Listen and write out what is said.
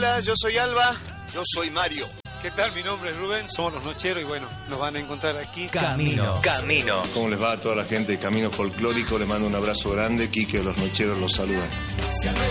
Hola, yo soy Alba. Yo soy Mario. ¿Qué tal? Mi nombre es Rubén, somos Los Nocheros y bueno, nos van a encontrar aquí. Camino. ¿Cómo les va a toda la gente de Camino Folclórico? Les mando un abrazo grande. Quique de Los Nocheros los saluda.